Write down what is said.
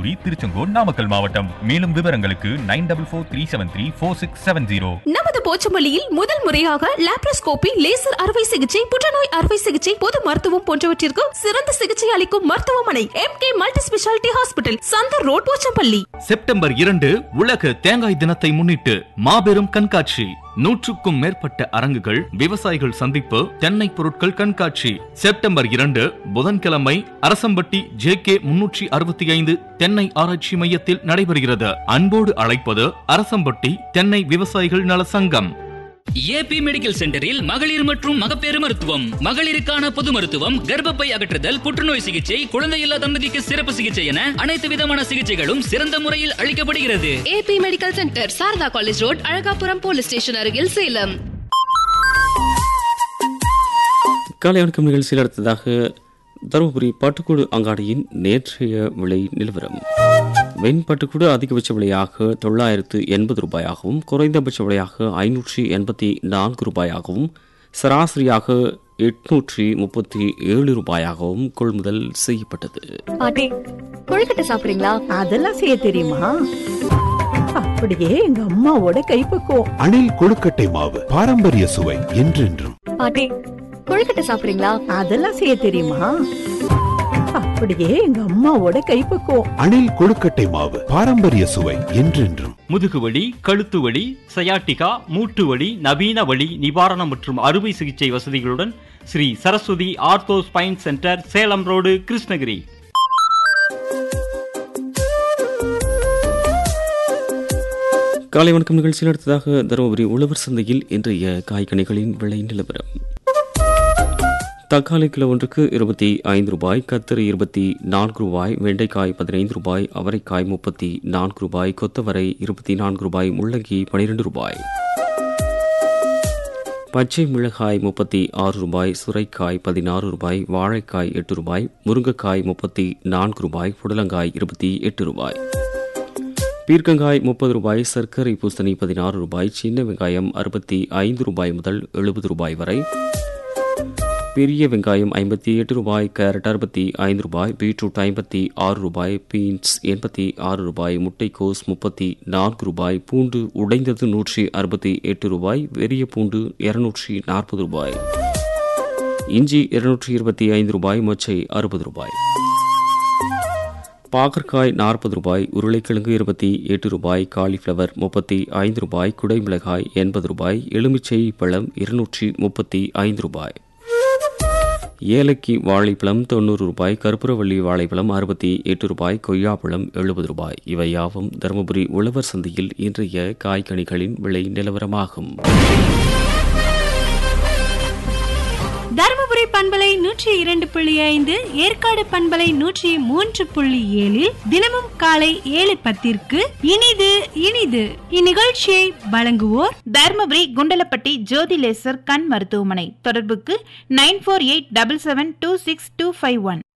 தூத்துக்குடி, திருச்செங்கோடு, நாமக்கல் மாவட்டம். மேலும் விவரங்களுக்கு 9443734670. நமது போச்சம்பள்ளியில் முதல் முறையாக லாப்ரோஸ்கோபி, லேசர் அறுவை சிகிச்சை, புற்றுநோய் அறுவை சிகிச்சை, பொது மருத்துவம் போன்றவற்றிற்கு சிறந்த சிகிச்சை அளிக்கும் மருத்துவமனை MK multi speciality hospital, Chandar road, Pochampalli. September 2 உலக தேங்காய் தினத்தை முன்னிட்டு மாபெரும் கண்காட்சி. 100க்கும் மேற்பட்ட அரங்குகள், விவசாயிகள் சந்திப்பு, தென்னை பொருட்கள் கண்காட்சி. செப்டம்பர் 2 புதன்கிழமை அரசம்பட்டி JK 365 தென்னை ஆராய்ச்சி மையத்தில் நடைபெறுகிறது. அன்போடு அழைப்பது அரசம்பட்டி தென்னை விவசாயிகள் நல சங்கம். AP மெடிக்கல் சென்டரில் மகளிர் மற்றும் மகப்பேறு மருத்துவம், மகளிருக்கான பொது மருத்துவம், கர்ப்பப்பை அகற்றுதல், புற்றுநோய் சிகிச்சை, குழந்தையில்லா தம்பதிக்கு சிறப்பு சிகிச்சை என அனைத்து விதமான சிகிச்சைகளும் சிறந்த முறையில் அளிக்கப்படுகிறது. AP medical centre, Saradha college road, Alagapuram police station அருகில், சேலம். காலை வணக்கம் நிகழ்ச்சியில் அடுத்ததாக தருமபுரி பட்டுக்கூடு அங்காடியின் நேற்றைய விலை நிலவரம். வெண் பட்டுக்கூடு அதிகபட்ச விலையாக 980 ரூபாயாகவும், குறைந்தபட்ச விலையாக 584 ரூபாயாகவும், சராசரியாக 837 ரூபாயாகவும் கொள்முதல் செய்யப்பட்டது. பாட்டி, கொழுக்கட்டை சாப்பிடுறீங்களா? அதெல்லாம் செய்ய தெரியுமா? அப்படியே எங்க அம்மாவோட கைப்பக்குவம். அணில் கொழுக்கட்டை மாவு, பாரம்பரிய சுவை என்றென்றும். பாட்டி, கொழுக்கட்டை சாப்பிடுறீங்களா? அதெல்லாம் செய்ய தெரியுமா? அப்படியே எங்க அம்மாவோட கைப்பக்குவம். அணில் கொழுக்கட்டை மாவு, பாரம்பரிய சுவை என்றென்றும். முதுகுவலி, கழுத்து வலி, சயாட்டிகா, மூட்டு வலி, நவீன வலி நிவாரணம் மற்றும் அறுவை சிகிச்சை வசதிகளுடன் Sri Saraswati ortho spine centre, Salem road, Krishnagiri. காலை வணக்கம் நிகழ்ச்சியில் அடுத்ததாக தருமபுரி உழவர் சந்தையில் இன்றைய காய்கனிகளின் விலை நிலவரம். தக்காளி கிலோ ஒன்றுக்கு 25 ரூபாய், கத்தரி 24 ரூபாய், வெண்டைக்காய் 15 ரூபாய், அவரைக்காய் 34 ரூபாய், கொத்தவரை 24 ரூபாய், முள்ளங்கி 12 ரூபாய், பச்சை மிளகாய் 36 ரூபாய், சுரைக்காய் 16 ரூபாய், வாழைக்காய் 8 ரூபாய், முருங்கைக்காய் 34 ரூபாய், புடலங்காய் 28 ரூபாய், பீர்க்கங்காய் 30 ரூபாய், சர்க்கரை பூசணி 16 ரூபாய், சின்ன வெங்காயம் 65 ரூபாய் முதல் 70 ரூபாய் வரை, பெரிய வெங்காயம் 58 ரூபாய், கேரட் 65 ரூபாய், பீட்ரூட் 56 ரூபாய், பீன்ஸ் 86 ரூபாய், முட்டைக்கோஸ் 34 ரூபாய், பூண்டு உடைந்தது 168 ரூபாய், பெரிய பூண்டு 240 ரூபாய், இஞ்சி 225 ரூபாய், மொச்சை 60 ரூபாய், பாகற்காய் 40 ரூபாய், உருளைக்கிழங்கு 28 ரூபாய், காலிஃப்ளவர் 35 ரூபாய், குடைமிளகாய் 80 ரூபாய், எலுமிச்சை பழம் 235 ரூபாய், ஏலக்கி வாழைப்பழம் 90 ரூபாய், கற்பூரவள்ளி வாழைப்பழம் 68 ரூபாய், கொய்யாப்பழம் 70 ரூபாய். இவை யாவும் தருமபுரி உழவர் சந்தையில் இன்றைய காய்கனிகளின் விலை நிலவரமாகும். தருமபுரி பண்பலை 102.5, ஏற்காடு பண்பலை 103.7 தினமும் காலை 7:10 இனிது இனிது. இந்நிகழ்ச்சியை வழங்குவோர் தருமபுரி குண்டலப்பட்டி ஜோதி லேசர் கண் மருத்துவமனை. தொடர்புக்கு 9487726251.